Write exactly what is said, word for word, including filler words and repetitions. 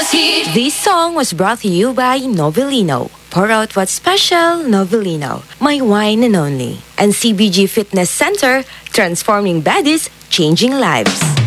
This song was brought to you by Novelino. Pour out what's special, Novelino. My wine and only. And C B G Fitness Center, transforming bodies, changing lives.